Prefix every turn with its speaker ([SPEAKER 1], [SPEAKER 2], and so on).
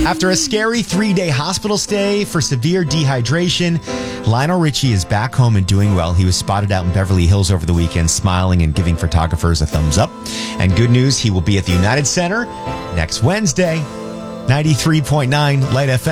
[SPEAKER 1] After a scary 3-day hospital stay for severe dehydration, Lionel Richie is back home and doing well. He was spotted out in Beverly Hills over the weekend, smiling and giving photographers a thumbs up. And good news, he will be at the United Center next Wednesday. 93.9 Light FM.